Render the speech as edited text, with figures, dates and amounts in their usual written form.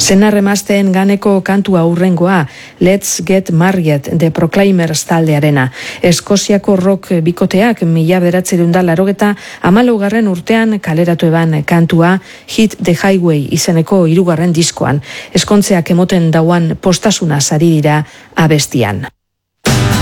Senarremazteen ganeko kantua hurrengoa, Let's Get Married The Proclaimers taldearena. Eskoziako rock bikoteak 1980 urtean kaleratu eban kantua Hit the Highway izeneko 3. diskoan. Eskontzeak emoten dauan postasuna sari dira abestian.